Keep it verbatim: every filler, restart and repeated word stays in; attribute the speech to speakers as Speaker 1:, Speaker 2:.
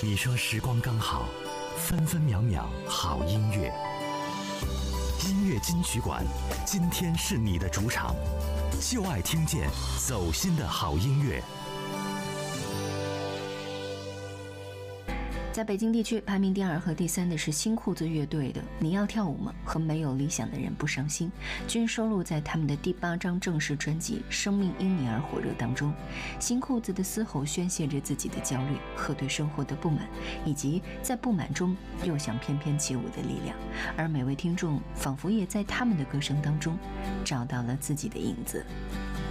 Speaker 1: 你说时光刚好，分分秒秒好音乐。音乐金曲馆，今天是你的主场，就爱听见走心的好音乐。
Speaker 2: 在北京地区排名第二和第三的是新裤子乐队的《你要跳舞吗》和《没有理想的人不伤心》，均收录在他们的第八张正式专辑《生命因你而火热》当中。新裤子的嘶吼宣泄着自己的焦虑和对生活的不满，以及在不满中又想翩翩起舞的力量，而每位听众仿佛也在他们的歌声当中找到了自己的影子。